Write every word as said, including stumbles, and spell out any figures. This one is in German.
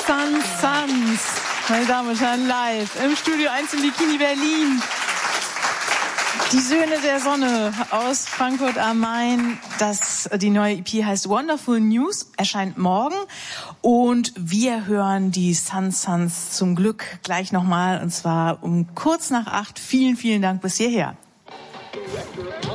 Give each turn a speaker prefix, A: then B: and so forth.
A: Sun Suns, meine Damen und Herren, live im Studio eins im Bikini Berlin. Die Söhne der Sonne aus Frankfurt am Main. Das, die neue E P heißt Wonderful News, erscheint morgen. Und wir hören die Sun Suns zum Glück gleich nochmal, und zwar um kurz nach acht. Vielen, vielen Dank bis hierher.